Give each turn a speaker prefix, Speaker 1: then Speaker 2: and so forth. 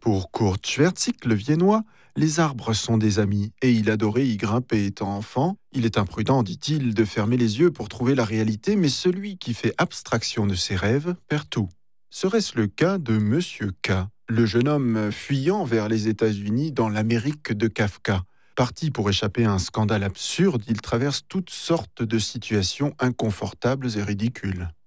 Speaker 1: Pour Kurt Schwertzik, le Viennois, les arbres sont des amis et il adorait y grimper étant enfant. Il est imprudent, dit-il, de fermer les yeux pour trouver la réalité, mais celui qui fait abstraction de ses rêves perd tout. Serait-ce le cas de Monsieur K, le jeune homme fuyant vers les États-Unis dans l'Amérique de Kafka? Parti pour échapper à un scandale absurde, il traverse toutes sortes de situations inconfortables et ridicules.